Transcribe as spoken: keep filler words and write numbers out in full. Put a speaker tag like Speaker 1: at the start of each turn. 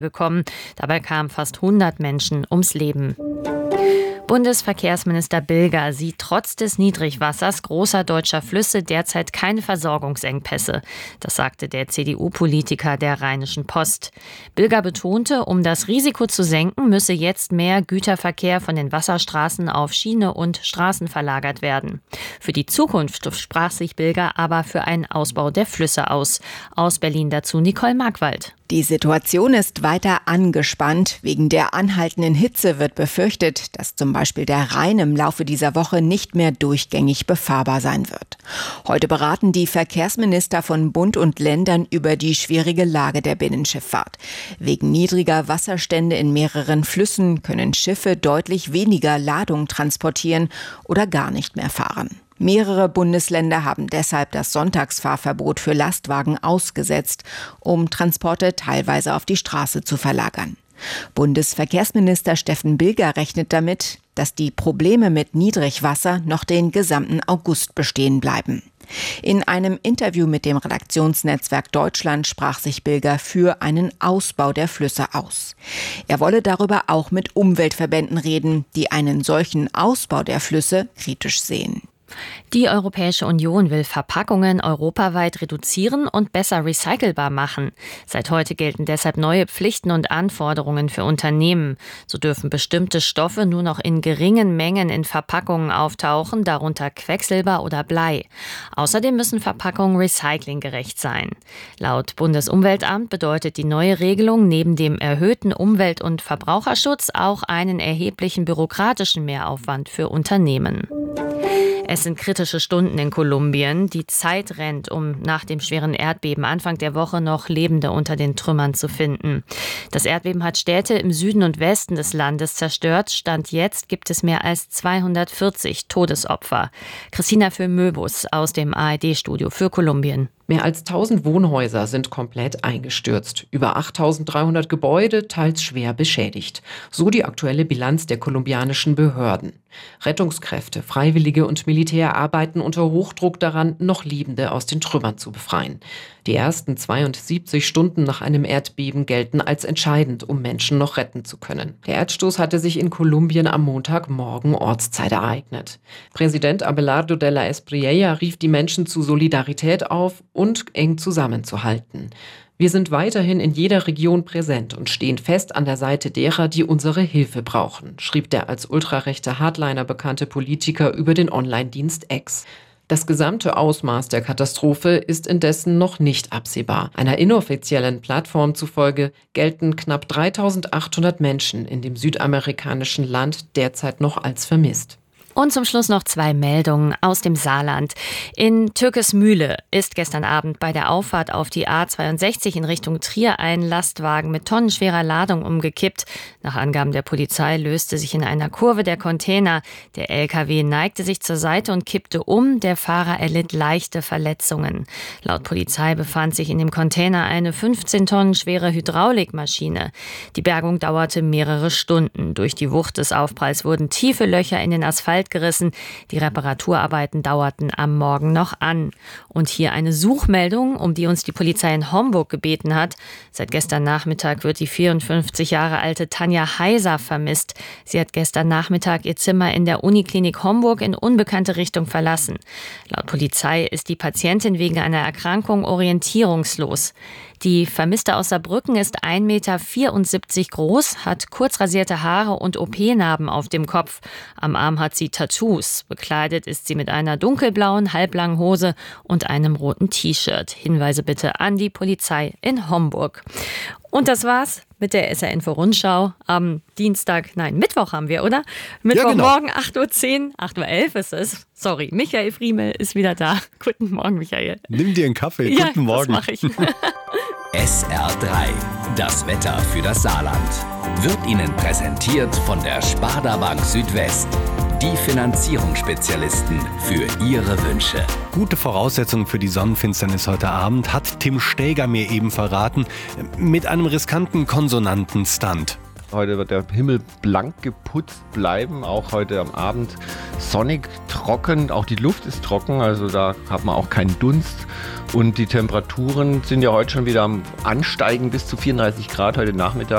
Speaker 1: gekommen. Dabei kamen fast hundert Menschen ums Leben. Bundesverkehrsminister Bilger sieht trotz des Niedrigwassers großer deutscher Flüsse derzeit keine Versorgungsengpässe. Das sagte der C D U-Politiker der Rheinischen Post. Bilger betonte, um das Risiko zu senken, müsse jetzt mehr Güterverkehr von den Wasserstraßen auf Schiene und Straßen verlagert werden. Für die Zukunft sprach sich Bilger aber für einen Ausbau der Flüsse aus. Aus Berlin dazu Nicole Markwald.
Speaker 2: Die Situation ist weiter angespannt. Wegen der anhaltenden Hitze wird befürchtet, dass zum Beispiel der Rhein im Laufe dieser Woche nicht mehr durchgängig befahrbar sein wird. Heute beraten die Verkehrsminister von Bund und Ländern über die schwierige Lage der Binnenschifffahrt. Wegen niedriger Wasserstände in mehreren Flüssen können Schiffe deutlich weniger Ladung transportieren oder gar nicht mehr fahren. Mehrere Bundesländer haben deshalb das Sonntagsfahrverbot für Lastwagen ausgesetzt, um Transporte teilweise auf die Straße zu verlagern. Bundesverkehrsminister Steffen Bilger rechnet damit, dass die Probleme mit Niedrigwasser noch den gesamten August bestehen bleiben. In einem Interview mit dem Redaktionsnetzwerk Deutschland sprach sich Bilger für einen Ausbau der Flüsse aus. Er wolle darüber auch mit Umweltverbänden reden, die einen solchen Ausbau der Flüsse kritisch sehen.
Speaker 1: Die Europäische Union will Verpackungen europaweit reduzieren und besser recycelbar machen. Seit heute gelten deshalb neue Pflichten und Anforderungen für Unternehmen. So dürfen bestimmte Stoffe nur noch in geringen Mengen in Verpackungen auftauchen, darunter Quecksilber oder Blei. Außerdem müssen Verpackungen recyclinggerecht sein. Laut Bundesumweltamt bedeutet die neue Regelung neben dem erhöhten Umwelt- und Verbraucherschutz auch einen erheblichen bürokratischen Mehraufwand für Unternehmen. Es sind kritische Stunden in Kolumbien. Die Zeit rennt, um nach dem schweren Erdbeben Anfang der Woche noch Lebende unter den Trümmern zu finden. Das Erdbeben hat Städte im Süden und Westen des Landes zerstört. Stand jetzt gibt es mehr als zweihundertvierzig Todesopfer. Christina Föhn-Möbus aus dem A R D-Studio für Kolumbien.
Speaker 3: Mehr als tausend Wohnhäuser sind komplett eingestürzt. Über achttausenddreihundert Gebäude, teils schwer beschädigt. So die aktuelle Bilanz der kolumbianischen Behörden. Rettungskräfte, Freiwillige und Militär arbeiten unter Hochdruck daran, noch Lebende aus den Trümmern zu befreien. Die ersten zweiundsiebzig Stunden nach einem Erdbeben gelten als entscheidend, um Menschen noch retten zu können. Der Erdstoß hatte sich in Kolumbien am Montagmorgen Ortszeit ereignet. Präsident Abelardo de la Espriella rief die Menschen zu Solidarität auf und eng zusammenzuhalten. Wir sind weiterhin in jeder Region präsent und stehen fest an der Seite derer, die unsere Hilfe brauchen, schrieb der als ultrarechter Hardliner bekannte Politiker über den Online-Dienst X. Das gesamte Ausmaß der Katastrophe ist indessen noch nicht absehbar. Einer inoffiziellen Plattform zufolge gelten knapp dreitausendachthundert Menschen in dem südamerikanischen Land derzeit noch als vermisst.
Speaker 1: Und zum Schluss noch zwei Meldungen aus dem Saarland. In Türkesmühle ist gestern Abend bei der Auffahrt auf die A zweiundsechzig in Richtung Trier ein Lastwagen mit tonnenschwerer Ladung umgekippt. Nach Angaben der Polizei löste sich in einer Kurve der Container. Der L K W neigte sich zur Seite und kippte um. Der Fahrer erlitt leichte Verletzungen. Laut Polizei befand sich in dem Container eine fünfzehn Tonnen schwere Hydraulikmaschine. Die Bergung dauerte mehrere Stunden. Durch die Wucht des Aufpralls wurden tiefe Löcher in den Asphalt gerissen. Die Reparaturarbeiten dauerten am Morgen noch an. Und hier eine Suchmeldung, um die uns die Polizei in Homburg gebeten hat. Seit gestern Nachmittag wird die vierundfünfzig Jahre alte Tanja Heiser vermisst. Sie hat gestern Nachmittag ihr Zimmer in der Uniklinik Homburg in unbekannte Richtung verlassen. Laut Polizei ist die Patientin wegen einer Erkrankung orientierungslos. Die Vermisste aus Saarbrücken ist ein Meter vierundsiebzig groß, hat kurz rasierte Haare und O P-Narben auf dem Kopf. Am Arm hat sie Tattoos. Bekleidet ist sie mit einer dunkelblauen, halblangen Hose und einem roten T-Shirt. Hinweise bitte an die Polizei in Homburg. Und das war's mit der S R Info-Rundschau am Dienstag, nein, Mittwoch haben wir, oder? Mittwochmorgen, ja, genau. acht Uhr zehn, acht Uhr elf ist es. Sorry, Michael Friemel ist wieder da. Guten Morgen, Michael.
Speaker 4: Nimm dir einen Kaffee.
Speaker 1: Ja,
Speaker 4: Guten Morgen.
Speaker 1: Das mache ich.
Speaker 5: S R drei, das Wetter für das Saarland, wird Ihnen präsentiert von der Sparda Bank Südwest. Die Finanzierungsspezialisten für Ihre Wünsche.
Speaker 4: Gute Voraussetzungen für die Sonnenfinsternis heute Abend hat Tim Stäger mir eben verraten, mit einem riskanten Konsonantenstunt.
Speaker 6: Heute wird der Himmel blank geputzt bleiben, auch heute am Abend sonnig, trocken, auch die Luft ist trocken, also da hat man auch keinen Dunst. Und die Temperaturen sind ja heute schon wieder am Ansteigen bis zu vierunddreißig Grad heute Nachmittag.